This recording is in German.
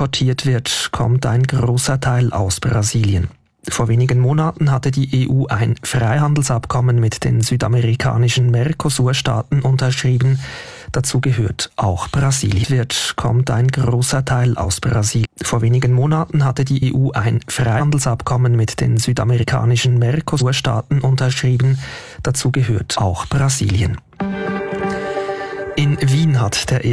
importiert wird, kommt ein großer Teil aus Brasilien. Vor wenigen Monaten hatte die EU ein Freihandelsabkommen mit den südamerikanischen Mercosur-Staaten unterschrieben. Dazu gehört auch Brasilien. Kommt ein großer Teil aus Brasilien. Vor wenigen Monaten hatte die EU ein Freihandelsabkommen mit den südamerikanischen Mercosur-Staaten unterschrieben. Dazu gehört auch Brasilien. In Wien hat der